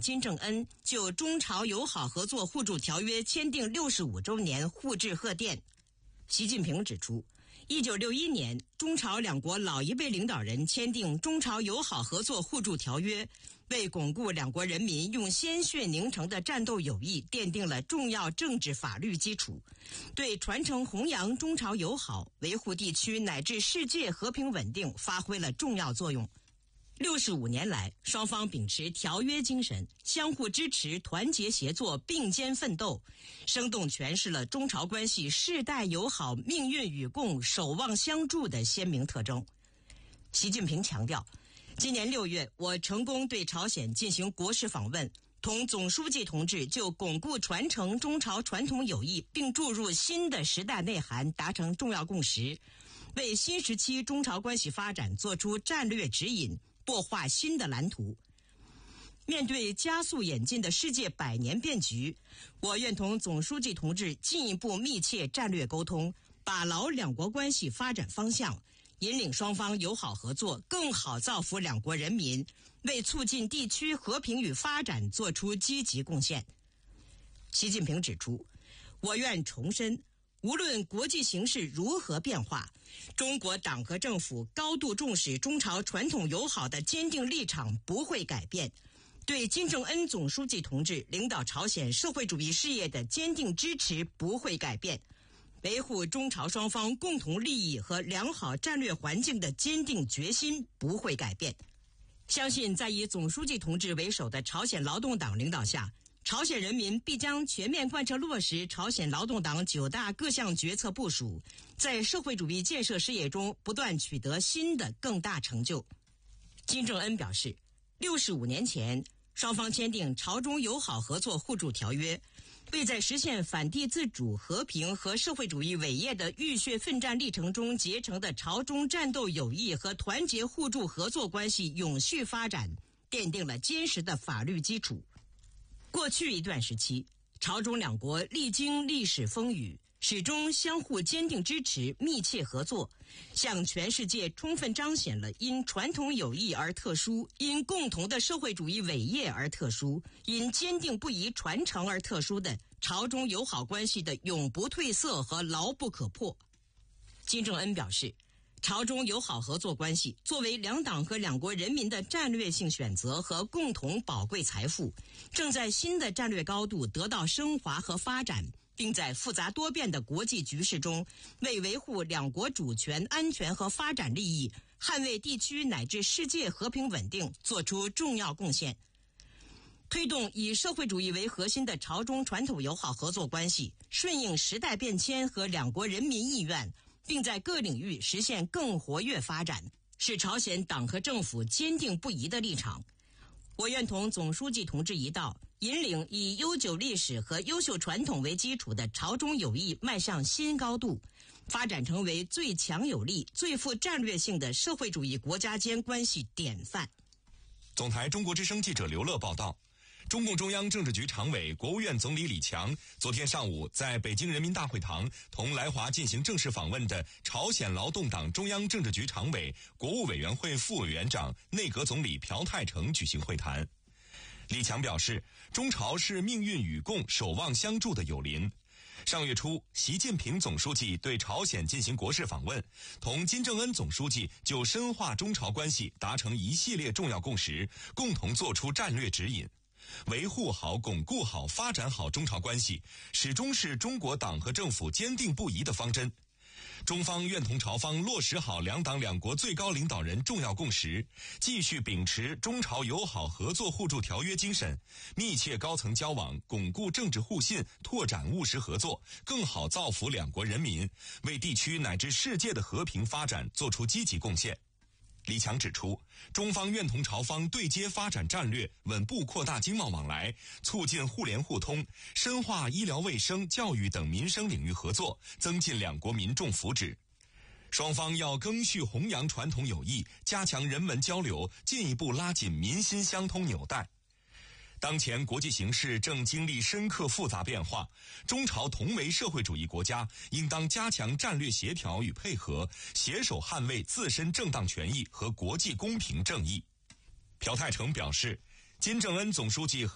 金正恩就中朝友好合作互助条约签订65周年互致贺电。习近平指出，1961年中朝两国老一辈领导人签订中朝友好合作互助条约，为巩固两国人民用鲜血凝成的战斗友谊奠定了重要政治法律基础，对传承弘扬中朝友好、维护地区乃至世界和平稳定发挥了重要作用。65年来，双方秉持条约精神，相互支持、团结协作、并肩奋斗，生动诠释了中朝关系世代友好、命运与共、守望相助的鲜明特征。习近平强调，今年6月，我成功对朝鲜进行国事访问，同总书记同志就巩固传承中朝传统友谊并注入新的时代内涵达成重要共识，为新时期中朝关系发展作出战略指引，擘画新的蓝图。面对加速演进的世界百年变局，我愿同总书记同志进一步密切战略沟通，把牢两国关系发展方向，引领双方友好合作，更好造福两国人民，为促进地区和平与发展做出积极贡献。习近平指出，我愿重申，无论国际形势如何变化，中国党和政府高度重视中朝传统友好的坚定立场不会改变，对金正恩总书记同志领导朝鲜社会主义事业的坚定支持不会改变，维护中朝双方共同利益和良好战略环境的坚定决心不会改变。相信在以总书记同志为首的朝鲜劳动党领导下，朝鲜人民必将全面贯彻落实朝鲜劳动党9大各项决策部署，在社会主义建设事业中不断取得新的更大成就。金正恩表示，65年前双方签订朝中友好合作互助条约，为在实现反帝自主、和平和社会主义伟业的浴血奋战历程中结成的朝中战斗友谊和团结互助合作关系永续发展奠定了坚实的法律基础。过去一段时期，朝中两国历经历史风雨，始终相互坚定支持、密切合作，向全世界充分彰显了因传统友谊而特殊、因共同的社会主义伟业而特殊、因坚定不移传承而特殊的朝中友好关系的永不褪色和牢不可破。金正恩表示，朝中友好合作关系作为两党和两国人民的战略性选择和共同宝贵财富，正在新的战略高度得到升华和发展，并在复杂多变的国际局势中，为维护两国主权、安全和发展利益，捍卫地区乃至世界和平稳定做出重要贡献。推动以社会主义为核心的朝中传统友好合作关系，顺应时代变迁和两国人民意愿，并在各领域实现更活跃发展，是朝鲜党和政府坚定不移的立场。我愿同总书记同志一道，引领以悠久历史和优秀传统为基础的朝中友谊迈向新高度，发展成为最强有力、最富战略性的社会主义国家间关系典范。 总台中国之声记者刘乐报道，中共中央政治局常委、国务院总理李强昨天上午在北京人民大会堂同来华进行正式访问的朝鲜劳动党中央政治局常委、国务委员会副委员长、内阁总理朴泰成举行会谈。李强表示，中朝是命运与共、守望相助的友邻。上月初，习近平总书记对朝鲜进行国事访问，同金正恩总书记就深化中朝关系达成一系列重要共识，共同作出战略指引。维护好、巩固好、发展好中朝关系，始终是中国党和政府坚定不移的方针。中方愿同朝方落实好两党两国最高领导人重要共识，继续秉持中朝友好合作互助条约精神，密切高层交往，巩固政治互信，拓展务实合作，更好造福两国人民，为地区乃至世界的和平发展做出积极贡献。李强指出，中方愿同朝方对接发展战略，稳步扩大经贸往来，促进互联互通，深化医疗卫生、教育等民生领域合作，增进两国民众福祉。双方要赓续弘扬传统友谊，加强人文交流，进一步拉紧民心相通纽带。当前国际形势正经历深刻复杂变化，中朝同为社会主义国家，应当加强战略协调与配合，携手捍卫自身正当权益和国际公平正义。朴泰成表示，金正恩总书记